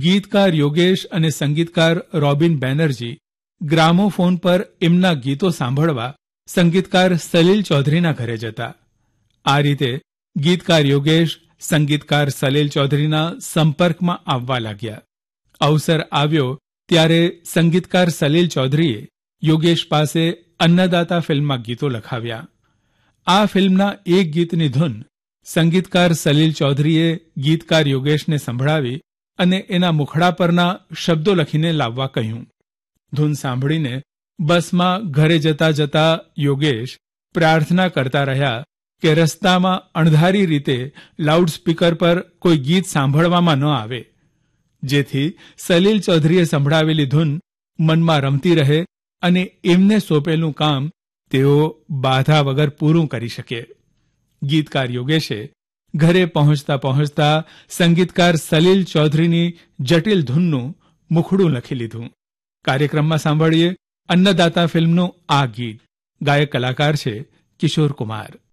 ગીતકાર યોગેશ અને સંગીતકાર Robin Banerjee gramophone પર એમના ગીતો સાંભળવા સંગીતકાર સલીલ ચૌધરીના ઘરે જતા. આ રીતે ગીતકાર યોગેશ સંગીતકાર સલીલ ચૌધરીના સંપર્કમાં આવવા લાગ્યા. અવસર આવ્યો ત્યારે સંગીતકાર સલીલ ચૌધરીએ યોગેશ પાસે અન્નદાતા ફિલ્મમાં ગીતો લખાવ્યા. આ ફિલ્મના એક ગીતની ધૂન સંગીતકાર સલીલ ચૌધરીએ ગીતકાર યોગેશને સંભળાવી અને એના મુખડા પરના શબ્દો લખીને લાવવા કહ્યું. ધૂન સાંભળીને બસમાં ઘરે જતા જતા યોગેશ પ્રાર્થના કરતા રહ્યા કે રસ્તામાં અણધારી રીતે લાઉડસ્પીકર પર કોઈ ગીત સાંભળવામાં ન આવે, જેથી સલીલ ચૌધરીએ સંભળાવેલી ધૂન મનમાં રમતી રહે અને એમને સોંપેલું કામ તેઓ બાધા વગર પૂરું કરી શકે. ગીતકાર યોગેશે ઘરે પહોંચતા પહોંચતા સંગીતકાર સલીલ ચૌધરીની જટિલ ધૂનનું મુખડું લખી લીધું. કાર્યક્રમમાં સાંભળીએ અન્નદાતા ફિલ્મનું આ ગીત. ગાયક કલાકાર છે કિશોર કુમાર.